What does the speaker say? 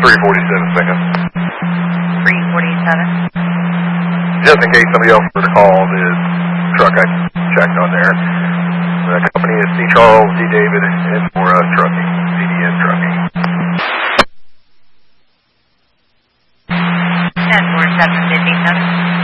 347 seconds. 347. Just in case somebody else were to call the truck I checked on there. The company is C. Charles D. David and Mora Trucking, CDN Trucking. 104757.